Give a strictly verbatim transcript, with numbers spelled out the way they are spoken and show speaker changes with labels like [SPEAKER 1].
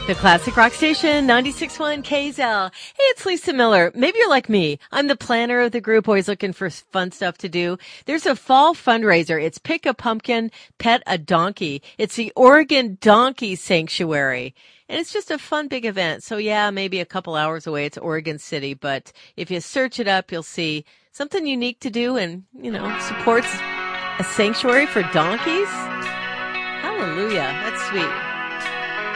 [SPEAKER 1] The Classic Rock Station, ninety-six point one K Z L. Hey, it's Lisa Miller. Maybe you're like me. I'm the planner of the group, always looking for fun stuff to do. There's a fall fundraiser. It's Pick a Pumpkin, Pet a Donkey. It's the Oregon Donkey Sanctuary. And it's just a fun big event. So yeah, maybe a couple hours away. It's Oregon City. But if you search it up, you'll see something unique to do and, you know, supports a sanctuary for donkeys. Hallelujah. That's sweet.